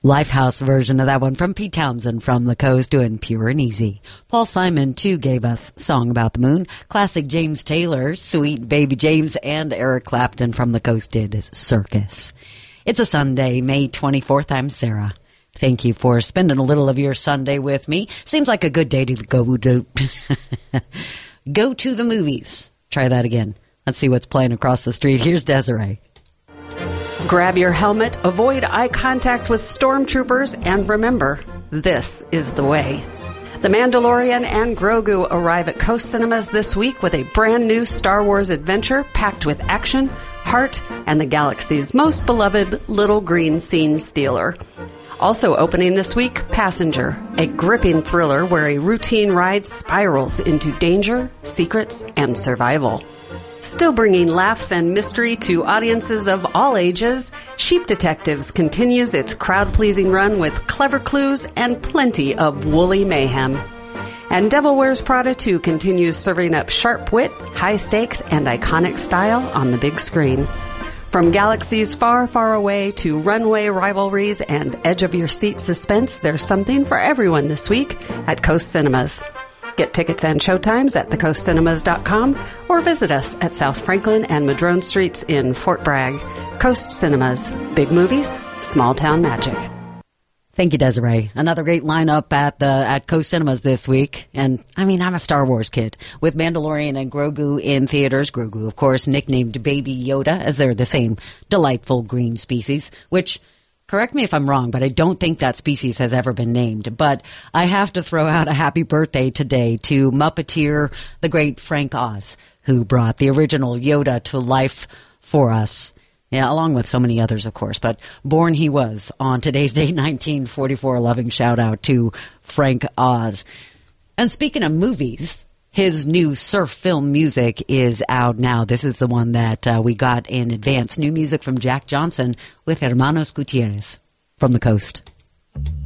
Lifehouse version of that one from Pete Townsend from the Coast doing Pure and Easy. Paul Simon, too, gave us Song About the Moon. Classic James Taylor, Sweet Baby James, and Eric Clapton from the Coast did Circus. It's a Sunday, May 24th. I'm Sarah. Thank you for spending a little of your Sunday with me. Seems like a good day to go to go to the movies. Try that again. Let's see what's playing across the street. Here's Desiree. Grab your helmet, avoid eye contact with stormtroopers, and remember, this is the way. The Mandalorian and Grogu arrive at Coast Cinemas this week with a brand new Star Wars adventure packed with action, heart, and the galaxy's most beloved little green scene stealer. Also opening this week, Passenger, a gripping thriller where a routine ride spirals into danger, secrets, and survival. Still bringing laughs and mystery to audiences of all ages, Sheep Detectives continues its crowd-pleasing run with clever clues and plenty of woolly mayhem. And Devil Wears Prada 2 continues serving up sharp wit, high stakes, and iconic style on the big screen. From galaxies far, far away to runway rivalries and edge-of-your-seat suspense, there's something for everyone this week at Coast Cinemas. Get tickets and showtimes at thecoastcinemas.com or visit us at South Franklin and Madrone Streets in Fort Bragg. Coast Cinemas. Big movies, small town magic. Thank you, Desiree. Another great lineup at Coast Cinemas this week. And, I mean, I'm a Star Wars kid. With Mandalorian and Grogu in theaters. Grogu, of course, nicknamed Baby Yoda, as they're the same delightful green species, which, correct me if I'm wrong, but I don't think that species has ever been named. But I have to throw out a happy birthday today to Muppeteer, the great Frank Oz, who brought the original Yoda to life for us. Yeah, along with so many others, of course. But born he was on today's date, 1944. Loving shout out to Frank Oz. And speaking of movies, his new surf film music is out now. This is the one that we got in advance. New music from Jack Johnson with Hermanos Gutierrez from the Coast.